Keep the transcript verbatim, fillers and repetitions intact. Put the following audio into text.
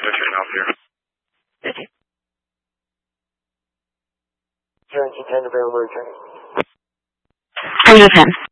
Victor Alpha here. Jones, you can available return. Are you ten?